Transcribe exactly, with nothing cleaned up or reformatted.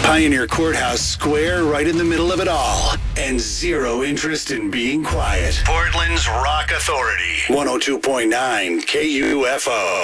Pioneer Courthouse Square right in the middle of it all. And zero interest in being quiet. Portland's Rock Authority. one oh two point nine K U F O.